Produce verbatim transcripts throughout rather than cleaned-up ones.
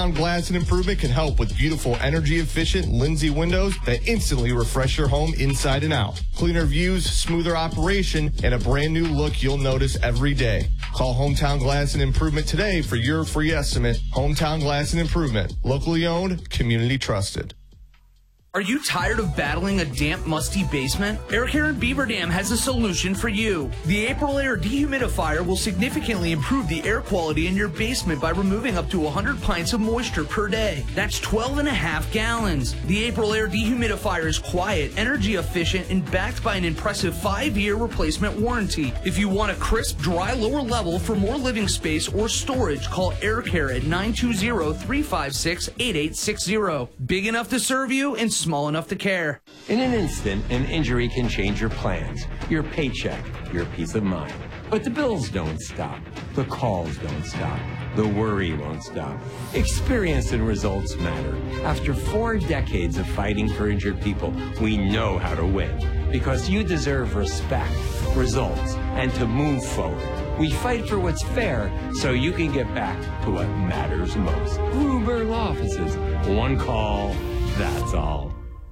Hometown Glass and Improvement can help with beautiful, energy-efficient Lindsay windows that instantly refresh your home inside and out. Cleaner views, smoother operation, and a brand new look you'll notice every day. Call Hometown Glass and Improvement today for your free estimate. Hometown Glass and Improvement. Locally owned, community trusted. Are you tired of battling a damp, musty basement? Air Care in Beaver Dam has a solution for you. The April Air Dehumidifier will significantly improve the air quality in your basement by removing up to one hundred pints of moisture per day. That's twelve and a half gallons. The April Air Dehumidifier is quiet, energy efficient, and backed by an impressive five-year replacement warranty. If you want a crisp, dry lower level for more living space or storage, call Air Care at nine two zero, three five six, eight eight six zero. Big enough to serve you and small enough to care. In an instant, an injury can change your plans, your paycheck, your peace of mind. But the bills don't stop. The calls don't stop. The worry won't stop. Experience and results matter. After four decades of fighting for injured people, we know how to win. Because you deserve respect, results, and to move forward. We fight for what's fair so you can get back to what matters most. Gruber Law Offices. One call, that's all.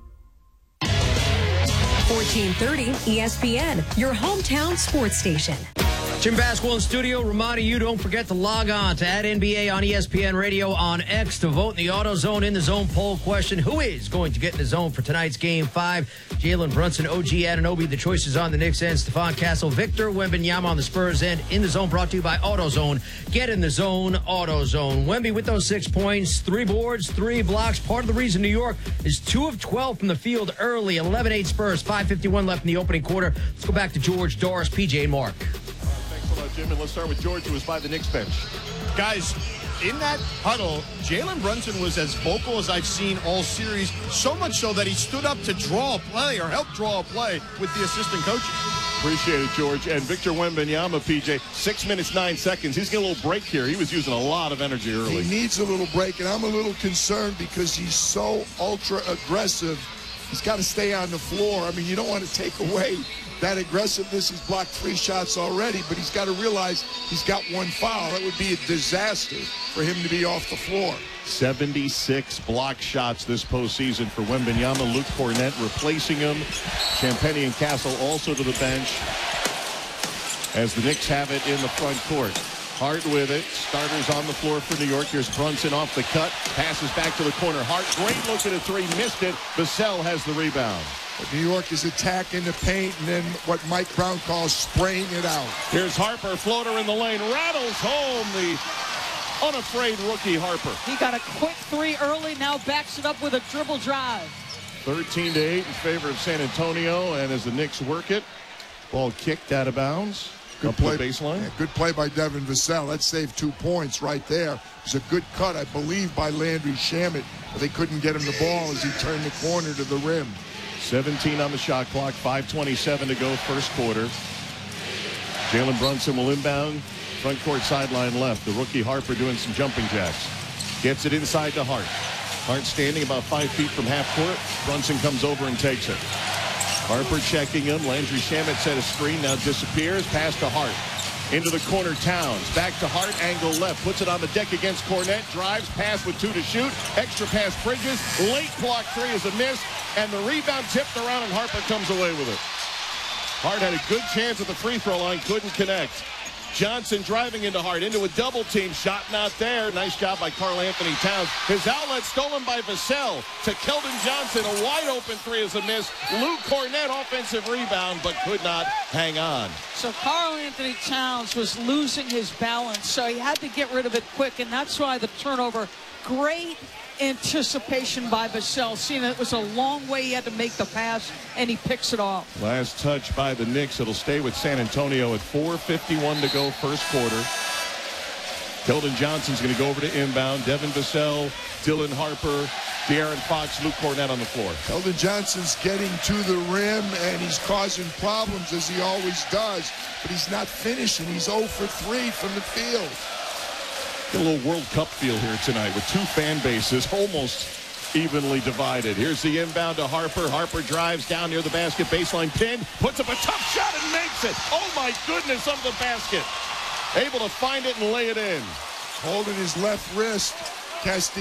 fourteen thirty E S P N, your hometown sports station. Jim Basketball in studio, reminding you, don't forget to log on to at N B A on E S P N Radio on X to vote in the AutoZone in the Zone poll question. Who is going to get in the zone for tonight's Game five? Jalen Brunson, O G Anunoby, the choices on the Knicks end. Stephon Castle, Victor Wembanyama on the Spurs end. In the Zone, brought to you by AutoZone. Get in the zone, AutoZone. Wemby with those six points, three boards, three blocks. Part of the reason New York is two of twelve from the field early. eleven eight Spurs, five fifty-one left in the opening quarter. Let's go back to George, Doris, P J, and Mark. Jim, and let's start with George, who was by the Knicks bench. Guys, in that huddle, Jalen Brunson was as vocal as I've seen all series, so much so that he stood up to draw a play or help draw a play with the assistant coaches. Appreciate it, George. And Victor Wembanyama, P J, six minutes, nine seconds. He's getting a little break here. He was using a lot of energy early. He needs a little break, and I'm a little concerned because he's so ultra aggressive. He's got to stay on the floor. I mean, you don't want to take away that aggressiveness. He's blocked three shots already, but he's got to realize he's got one foul. That would be a disaster for him to be off the floor. seventy-six block shots this postseason for Wembanyama. Luke Cornett replacing him. Champagnie and Castle also to the bench as the Knicks have it in the front court. Hart with it. Starters on the floor for New York. Here's Brunson off the cut. Passes back to the corner. Hart, great look at a three. Missed it. Vassell has the rebound. But New York is attacking the paint and then what Mike Brown calls spraying it out. Here's Harper. Floater in the lane. Rattles home the unafraid rookie Harper. He got a quick three early. Now backs it up with a dribble drive. thirteen to eight in favor of San Antonio. And as the Knicks work it, ball kicked out of bounds. Good play, baseline. Yeah, good play by Devin Vassell. That saved two points right there. It was a good cut, I believe, by Landry Shamet, but they couldn't get him the ball as he turned the corner to the rim. seventeen on the shot clock, five twenty-seven to go first quarter. Jalen Brunson will inbound, front court sideline left. The rookie Harper doing some jumping jacks. Gets it inside to Hart. Hart standing about five feet from half court. Brunson comes over and takes it. Harper checking him. Landry Shamet set a screen, now disappears. Pass to Hart. Into the corner, Towns. Back to Hart, angle left. Puts it on the deck against Cornett. Drives, pass with two to shoot. Extra pass, Bridges. Late block three is a miss. And the rebound tipped around, and Harper comes away with it. Hart had a good chance at the free throw line. Couldn't connect. Johnson driving into Hart, into a double team. Shot not there. Nice job by Karl Anthony Towns. His outlet stolen by Vassell to Keldon Johnson. A wide open three is a miss. Luke Cornett offensive rebound, but could not hang on. So Karl Anthony Towns was losing his balance, so he had to get rid of it quick, and that's why the turnover. Great anticipation by Vassell, seeing it was a long way he had to make the pass, and he picks it off. Last touch by the Knicks. It'll stay with San Antonio at four fifty-one to go first quarter. Keldon Johnson's going to go over to inbound. Devin Vassell, Dylan Harper, De'Aaron Fox, Luke Cornett on the floor. Keldon Johnson's getting to the rim, and he's causing problems as he always does, but he's not finishing. He's zero for three from the field. A little World Cup feel here tonight with two fan bases almost evenly divided. Here's the inbound to Harper. Harper drives down near the basket, baseline pin, puts up a tough shot and makes it. Oh my goodness, of the basket. Able to find it and lay it in. Holding his left wrist, Castillo.